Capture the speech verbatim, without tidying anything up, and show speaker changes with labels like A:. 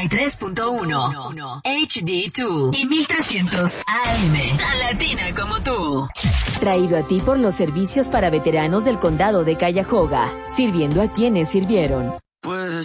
A: y tres punto uno, H D dos y mil trescientos A M. Tan latina como tú.
B: Traído a ti por los servicios para veteranos del condado de Cuyahoga, sirviendo a quienes sirvieron.
C: Puedes